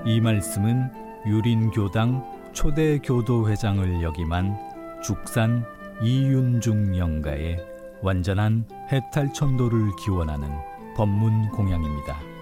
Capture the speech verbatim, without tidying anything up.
이 말씀은 유린교당 초대 교도회장을 역임한 죽산 이윤중 영가의 완전한 해탈천도를 기원하는 법문 공양입니다.